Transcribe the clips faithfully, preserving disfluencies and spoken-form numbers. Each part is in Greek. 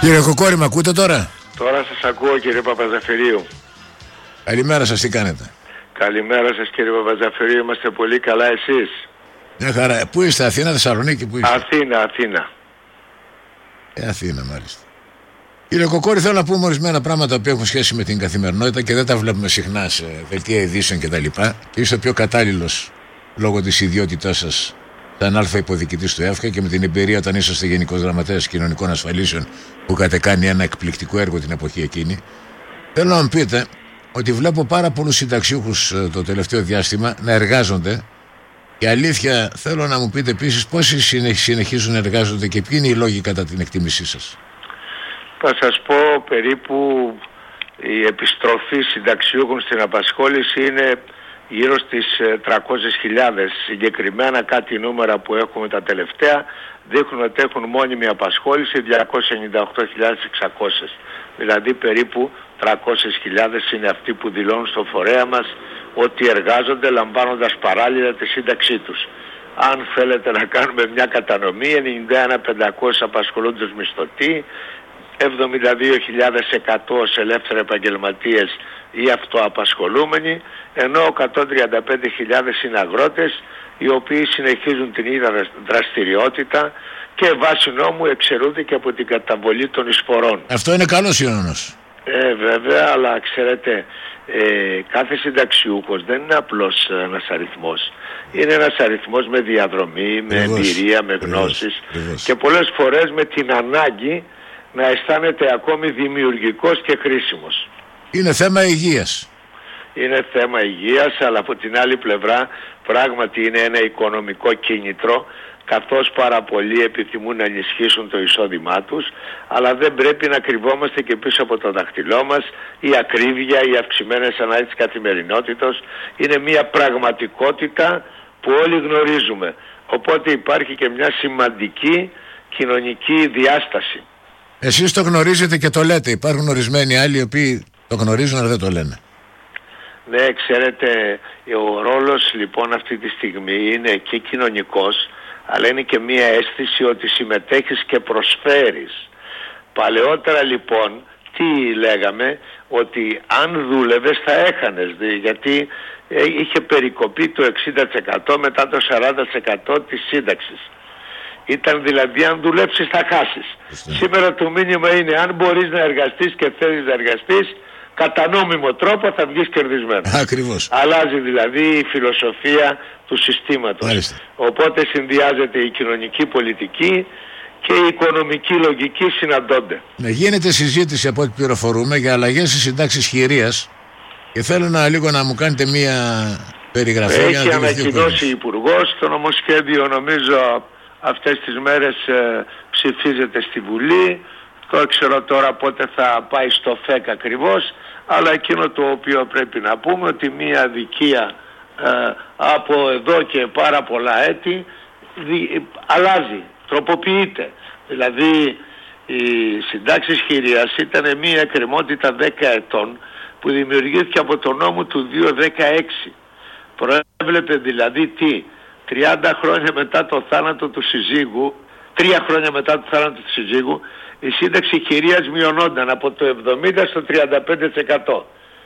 Κύριε Κοκόρη, μ' ακούτε τώρα? Τώρα σας ακούω, κύριε Παπαζαφυρίου. Καλημέρα σας, τι κάνετε? Καλημέρα σας, κύριε Παπαζαφυρίου, είμαστε πολύ καλά, εσείς? Μια χαρά. Πού είστε, Αθήνα, Θεσσαλονίκη, πού είστε? Αθήνα, Αθήνα. Ε, Αθήνα, μάλιστα. Κύριε Κοκόρη, θέλω να πούμε ορισμένα πράγματα που έχουν σχέση με την καθημερινότητα και δεν τα βλέπουμε συχνά σε δελτία ειδήσεων κτλ. Και, και είστε πιο κατάλληλος λόγω της ιδιότητάς σας σαν αλφα υποδιοικητής του ΕΦΚΑ και με την εμπειρία όταν είσαστε Γενικός Γραμματέας Κοινωνικών Ασφαλίσεων που είχατε κάνει ένα εκπληκτικό έργο την εποχή εκείνη. Θέλω να μου πείτε ότι βλέπω πάρα πολλούς συνταξιούχους το τελευταίο διάστημα να εργάζονται. Και αλήθεια, θέλω να μου πείτε επίσης πόσοι συνεχίζουν να εργάζονται και ποιοι είναι οι λόγοι κατά την εκτίμησή σας. Θα σας πω περίπου η επιστροφή συνταξιούχων στην απασχόληση είναι γύρω στις τριακόσιες χιλιάδες. Συγκεκριμένα κάτι νούμερα που έχουμε τα τελευταία δείχνουν ότι έχουν μόνιμη απασχόληση διακόσιες ενενήντα οκτώ χιλιάδες εξακόσιες. Δηλαδή περίπου τριακόσιες χιλιάδες είναι αυτοί που δηλώνουν στο φορέα μας ότι εργάζονται λαμβάνοντας παράλληλα τη σύνταξή τους. Αν θέλετε να κάνουμε μια κατανομή, ενενήντα ένα χιλιάδες πεντακόσιοι απασχολούνται ως μισθωτοί, εβδομήντα δύο χιλιάδες εκατό ως ελεύθεροι επαγγελματίες ή αυτοαπασχολούμενοι, ενώ εκατόν τριάντα πέντε χιλιάδες είναι αγρότες οι οποίοι συνεχίζουν την ίδια δραστηριότητα και βάσει νόμου εξαιρούνται και από την καταβολή των εισφορών. Αυτό είναι καλός ιονός. Ε, βέβαια, αλλά ξέρετε, ε, κάθε συνταξιούχος δεν είναι απλώς ένας αριθμός. Είναι ένας αριθμός με διαδρομή, με Βεβαίως. εμπειρία, με γνώσεις Βεβαίως. και πολλές φορές με την ανάγκη να αισθάνεται ακόμη δημιουργικός και χρήσιμος. Είναι θέμα υγείας. Είναι θέμα υγείας, αλλά από την άλλη πλευρά πράγματι είναι ένα οικονομικό κίνητρο, καθώς πάρα πολλοί επιθυμούν να ενισχύσουν το εισόδημά τους, αλλά δεν πρέπει να κρυβόμαστε και πίσω από το δάχτυλό μας. Η ακρίβεια, οι αυξημένες ανάγκες της καθημερινότητας είναι μια πραγματικότητα που όλοι γνωρίζουμε. Οπότε υπάρχει και μια σημαντική κοινωνική διάσταση. Εσείς το γνωρίζετε και το λέτε. Υπάρχουν ορισμένοι άλλοι οι οποίοι το γνωρίζουν αλλά δεν το λένε. Ναι, ξέρετε, ο ρόλος λοιπόν αυτή τη στιγμή είναι και κοινωνικός, αλλά είναι και μία αίσθηση ότι συμμετέχεις και προσφέρεις. Παλαιότερα λοιπόν, τι λέγαμε, ότι αν δούλευες θα έχανες, γιατί είχε περικοπεί το εξήντα τοις εκατό μετά το σαράντα τοις εκατό της σύνταξης. Ήταν δηλαδή αν δουλέψεις θα χάσεις. Σήμερα το μήνυμα είναι αν μπορείς να εργαστείς και θέλεις να εργαστείς, κατά νόμιμο τρόπο θα βγεις κερδισμένος. Ακριβώς. Αλλάζει δηλαδή η φιλοσοφία του συστήματος. Μάλιστα. Οπότε συνδυάζεται η κοινωνική πολιτική και η οικονομική λογική συναντώνται. Ναι, γίνεται συζήτηση από ό,τι πληροφορούμε για αλλαγές στις συντάξεις χειρίας και θέλω να λίγο να μου κάνετε μία περιγραφή. Έχει ανακοινώσει η Υπουργός, το νομοσχέδιο νομίζω αυτές τις μέρες ε, ψηφίζεται στη Βουλή. Το ξέρω τώρα πότε θα πάει στο ΦΕΚ ακριβώς, αλλά εκείνο το οποίο πρέπει να πούμε ότι μία αδικία ε, από εδώ και πάρα πολλά έτη δι, αλλάζει, τροποποιείται. Δηλαδή οι συντάξεις χειρίας ήταν μία εκκρεμότητα δέκα ετών που δημιουργήθηκε από το νόμο του δύο χιλιάδες δεκαέξι. Προέβλεπε δηλαδή τι, τριάντα χρόνια μετά το θάνατο του συζύγου, τρία χρόνια μετά το θάνατο του συζύγου, η σύνταξη χειρίας μειωνόταν από το εβδομήντα στο τριάντα πέντε τοις εκατό.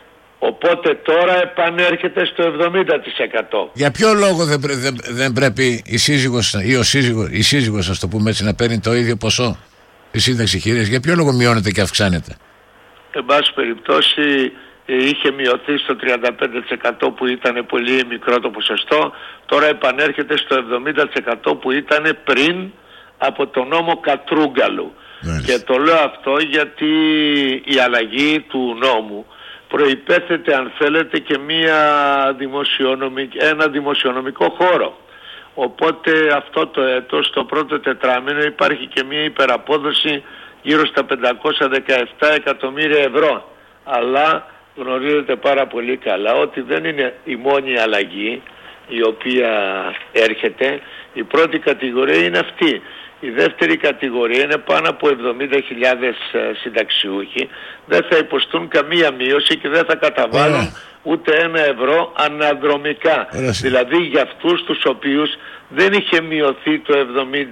Οπότε τώρα επανέρχεται στο εβδομήντα τοις εκατό. Για ποιο λόγο δεν, πρέ, δεν, δεν πρέπει η σύζυγος ή ο σύζυγος, η σύζυγος, ας το πούμε έτσι, να παίρνει το ίδιο ποσό η σύνταξη χειρίας? Για ποιο λόγο μειώνεται και αυξάνεται? Εν πάση περιπτώσει είχε μειωθεί στο τριάντα πέντε τοις εκατό που ήταν πολύ μικρό το ποσοστό. Τώρα επανέρχεται στο εβδομήντα τοις εκατό που ήταν πριν από τον νόμο Κατρούγκαλου. Μάλιστα. Και το λέω αυτό γιατί η αλλαγή του νόμου προϋπέθεται, αν θέλετε, και μια δημοσιονομική, ένα δημοσιονομικό χώρο. Οπότε αυτό το έτος, το πρώτο τετράμινο, υπάρχει και μια υπεραπόδοση γύρω στα πεντακόσια δεκαεπτά εκατομμύρια ευρώ. Αλλά γνωρίζετε πάρα πολύ καλά ότι δεν είναι η μόνη αλλαγή η οποία έρχεται. Η πρώτη κατηγορία είναι αυτή. Η δεύτερη κατηγορία είναι πάνω από εβδομήντα χιλιάδες συνταξιούχοι. Δεν θα υποστούν καμία μείωση και δεν θα καταβάλουν yeah. ούτε ένα ευρώ αναδρομικά. Yeah. Δηλαδή για αυτούς τους οποίους δεν είχε μειωθεί το εβδομήντα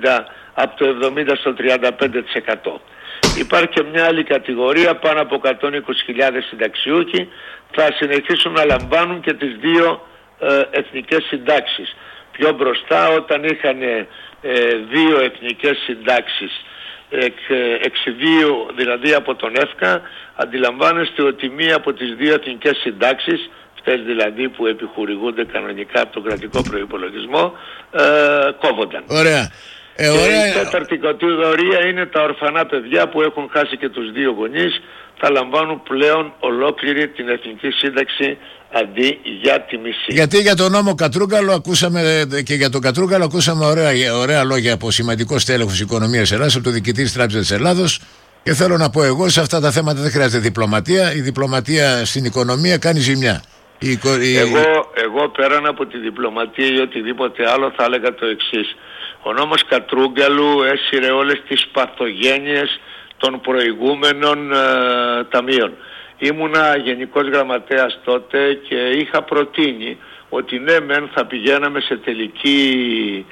από το εβδομήντα στο τριάντα πέντε τοις εκατό. Υπάρχει και μια άλλη κατηγορία, πάνω από εκατόν είκοσι χιλιάδες συνταξιούχοι θα συνεχίσουν να λαμβάνουν και τις δύο ε, εθνικές συντάξεις. Πιο μπροστά, όταν είχαν ε, δύο εθνικές συντάξεις εξ, εξιδίου, δηλαδή από τον ΕΦΚΑ, αντιλαμβάνεστε ότι μία από τις δύο εθνικές συντάξεις, αυτές δηλαδή που επιχορηγούνται κανονικά από τον κρατικό προϋπολογισμό, ε, κόβονταν. Ωραία. Ε, και ωραία. η τέταρτη κατηγορία είναι τα ορφανά παιδιά που έχουν χάσει και τους δύο γονείς, θα λαμβάνουν πλέον ολόκληρη την εθνική σύνταξη αντί για τη μισή. Γιατί για τον νόμο Κατρούγκαλο ακούσαμε, και για τον Κατρούγκαλο ακούσαμε ωραία, ωραία λόγια από σημαντικό στέλεχος οικονομίας Ελλάδας, από το διοικητή της Τράπεζας της Ελλάδος, και θέλω να πω εγώ, σε αυτά τα θέματα δεν χρειάζεται διπλωματία. Η διπλωματία στην οικονομία κάνει ζημιά. Η... Εγώ, εγώ πέραν από τη διπλωματία ή οτιδήποτε άλλο θα έλεγα το εξής. Ο νόμος Κατρούγκαλου έσυρε όλες τις παθογένειες των προηγούμενων ε, ταμείων. Ήμουνα γενικός γραμματέας τότε και είχα προτείνει ότι ναι μεν θα πηγαίναμε σε τελική,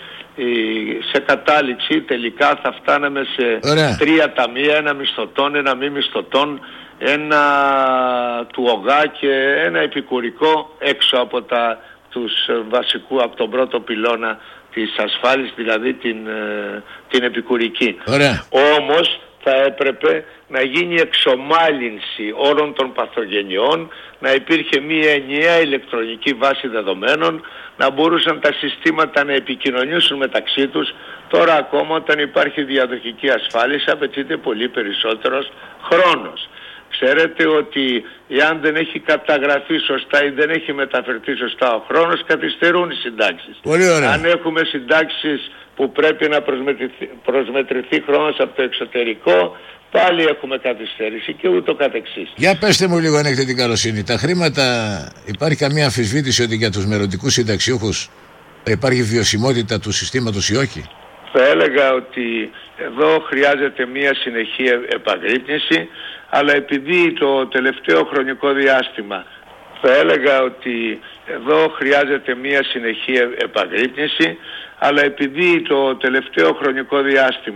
σε κατάληξη, τελικά θα φτάναμε σε Ωραία. τρία ταμεία, ένα μισθωτών, ένα μη μισθωτών, ένα του ΟΓΑ και ένα επικουρικό έξω από τα, τους βασικού, από τον πρώτο πυλώνα της ασφάλισης, δηλαδή την, την επικουρική. Ωραία. Όμως θα έπρεπε να γίνει εξομάλυνση όλων των παθογενειών, να υπήρχε μία ενιαία ηλεκτρονική βάση δεδομένων, να μπορούσαν τα συστήματα να επικοινωνήσουν μεταξύ τους. Τώρα ακόμα όταν υπάρχει διαδοχική ασφάλιση απαιτείται πολύ περισσότερος χρόνος. Ξέρετε ότι εάν δεν έχει καταγραφεί σωστά ή δεν έχει μεταφερθεί σωστά ο χρόνος, καθυστερούν οι συντάξεις. Πολύ ωραία. Αν έχουμε συντάξεις που πρέπει να προσμετρηθεί, προσμετρηθεί χρόνος από το εξωτερικό, πάλι έχουμε καθυστέρηση και ούτω καθεξής. Για πέστε μου λίγο, αν έχετε την καλοσύνη, τα χρήματα, υπάρχει καμία αμφισβήτηση ότι για τους μελλοντικούς συνταξιούχους θα υπάρχει βιωσιμότητα του συστήματος ή όχι? Θα έλεγα ότι εδώ χρειάζεται μια συνεχή επαγρύπνηση, αλλά επειδή το τελευταίο χρονικό διάστημα θα έλεγα ότι εδώ χρειάζεται μια συνεχή επαγρύπνηση, αλλά επειδή το τελευταίο χρονικό διάστημα